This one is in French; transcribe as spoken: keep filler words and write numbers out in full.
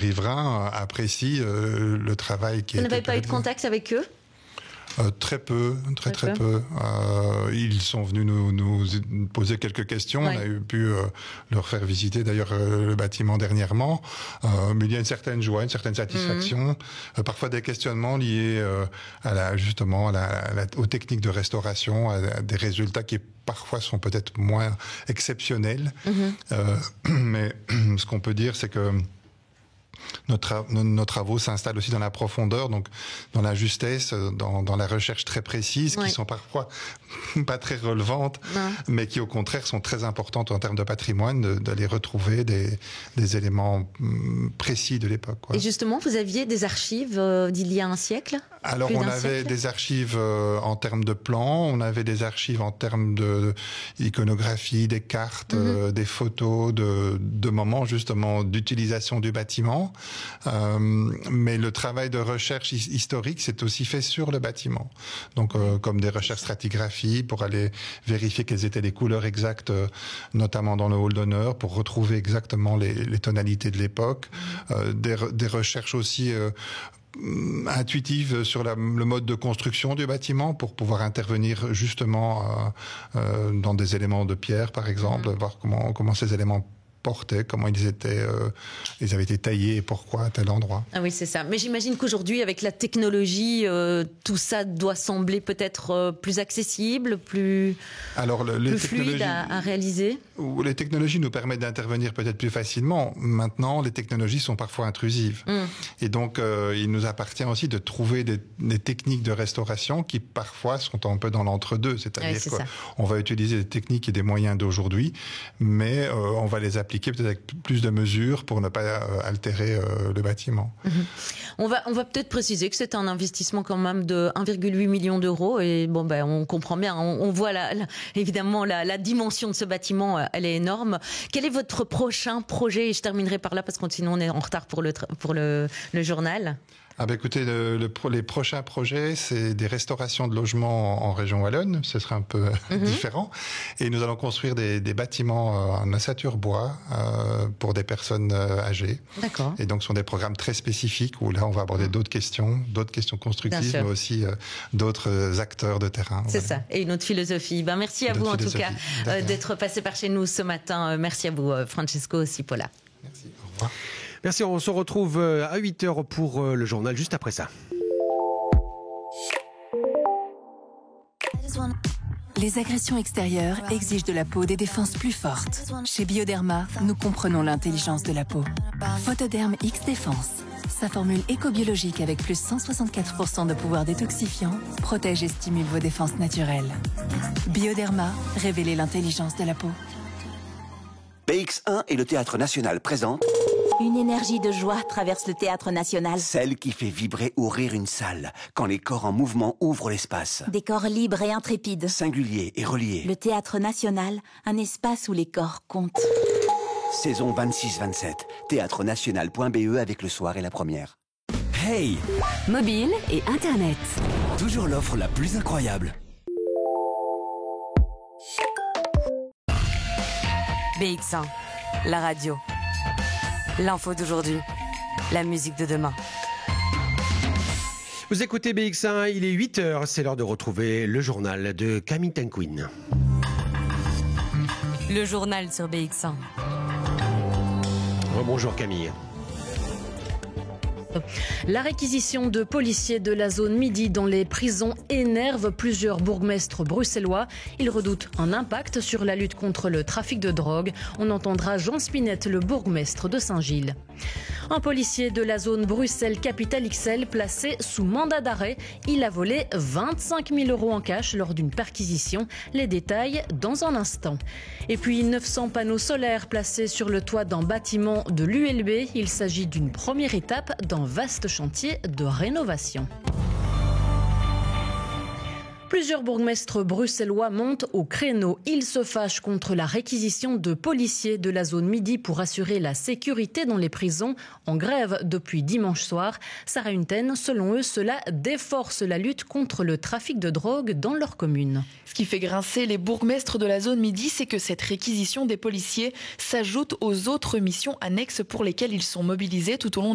riverains apprécient euh, le travail qui est. Vous n'avez pas eu de contact avec eux ? Euh, très peu, très très, très peu. peu. Euh, ils sont venus nous, nous poser quelques questions. Ouais. On a eu pu euh, leur faire visiter d'ailleurs euh, le bâtiment dernièrement. Euh, mais il y a une certaine joie, une certaine satisfaction. Mmh. Euh, parfois des questionnements liés euh, à la, justement à la, à la, aux techniques de restauration, à, à des résultats qui parfois sont peut-être moins exceptionnels. Mmh. Euh, mais ce qu'on peut dire, c'est que Notre, nos travaux s'installent aussi dans la profondeur, donc dans la justesse, dans, dans la recherche très précise, oui. qui sont parfois pas très relevantes, non. mais qui au contraire sont très importantes en termes de patrimoine, de, d'aller retrouver des, des éléments précis de l'époque. Quoi. Et justement, vous aviez des archives euh, d'il y a un siècle ? Alors on avait siècle. des archives euh, en termes de plans, on avait des archives en termes de, de iconographie, des cartes, mm-hmm. euh, des photos de, de moments justement d'utilisation du bâtiment. Euh, mais le travail de recherche historique s'est aussi fait sur le bâtiment. Donc euh, comme des recherches stratigraphies pour aller vérifier quelles étaient les couleurs exactes, euh, notamment dans le hall d'honneur, pour retrouver exactement les, les tonalités de l'époque. Euh, des, des recherches aussi euh, intuitive sur la, le mode de construction du bâtiment pour pouvoir intervenir justement euh, euh, dans des éléments de pierre par exemple, mmh. voir comment, comment ces éléments portaient, comment ils étaient, euh, ils avaient été taillés et pourquoi à tel endroit. Ah oui, c'est ça. Mais j'imagine qu'aujourd'hui, avec la technologie, euh, tout ça doit sembler peut-être euh, plus accessible, plus, Alors, le, les plus fluide à, à réaliser. Les technologies nous permettent d'intervenir peut-être plus facilement. Maintenant, les technologies sont parfois intrusives. Mm. Et donc, euh, il nous appartient aussi de trouver des, des techniques de restauration qui parfois sont un peu dans l'entre-deux. C'est-à-dire oui, qu'on va utiliser des techniques et des moyens d'aujourd'hui, mais euh, on va les appliquer peut-être avec plus de mesures pour ne pas euh, altérer euh, le bâtiment. Mm-hmm. On va, on va peut-être préciser que c'est un investissement quand même de un virgule huit million d'euros. Et bon, ben, on comprend bien, on, on voit la, la, évidemment la, la dimension de ce bâtiment. Elle est énorme. Quel est votre prochain projet ? Et je terminerai par là parce que sinon on est en retard pour le, pour le, le journal. Ah ben écoutez, le, le, les prochains projets, c'est des restaurations de logements en, en région wallonne. Ce sera un peu mm-hmm. différent. Et nous allons construire des, des bâtiments en ossature bois euh, pour des personnes euh, âgées. D'accord. Et donc, ce sont des programmes très spécifiques où là, on va aborder d'autres questions, d'autres questions constructives, mais aussi euh, d'autres acteurs de terrain. C'est voilà. ça. Et une autre philosophie. Ben, merci à vous, en tout cas, euh, d'être passé par chez nous ce matin. Merci à vous, Francesco Cipolla. Merci. Au revoir. Merci, on se retrouve à huit heures pour le journal, juste après ça. Les agressions extérieures exigent de la peau des défenses plus fortes. Chez Bioderma, nous comprenons l'intelligence de la peau. Photoderm X Défense. Sa formule éco-biologique avec plus cent soixante-quatre pour cent de pouvoir détoxifiant protège et stimule vos défenses naturelles. Bioderma, révélez l'intelligence de la peau. B X un et le Théâtre National présentent... Une énergie de joie traverse le Théâtre National. Celle qui fait vibrer ou rire une salle, quand les corps en mouvement ouvrent l'espace. Des corps libres et intrépides. Singuliers et reliés. Le Théâtre National, un espace où les corps comptent. Saison vingt-six vingt-sept. théâtre national point b e avec le soir et la première. Hey! Mobile et Internet. Toujours l'offre la plus incroyable. B X un, la radio. L'info d'aujourd'hui, la musique de demain. Vous écoutez B X un, il est huit heures, c'est l'heure de retrouver le journal de Camille Tenquin. Le journal sur B X un. Bonjour Camille. La réquisition de policiers de la zone Midi dans les prisons énerve plusieurs bourgmestres bruxellois. Ils redoutent un impact sur la lutte contre le trafic de drogue. On entendra Jean Spinette, le bourgmestre de Saint-Gilles. Un policier de la zone Bruxelles-Capitale-X L placé sous mandat d'arrêt. Il a volé vingt-cinq mille euros en cash lors d'une perquisition. Les détails dans un instant. Et puis neuf cents panneaux solaires placés sur le toit d'un bâtiment de l'U L B. Il s'agit d'une première étape d'un vaste chantier de rénovation. Plusieurs bourgmestres bruxellois montent au créneau. Ils se fâchent contre la réquisition de policiers de la zone Midi pour assurer la sécurité dans les prisons, en grève depuis dimanche soir. Sarah Hunten, selon eux, cela déforce la lutte contre le trafic de drogue dans leur commune. Ce qui fait grincer les bourgmestres de la zone Midi, c'est que cette réquisition des policiers s'ajoute aux autres missions annexes pour lesquelles ils sont mobilisés tout au long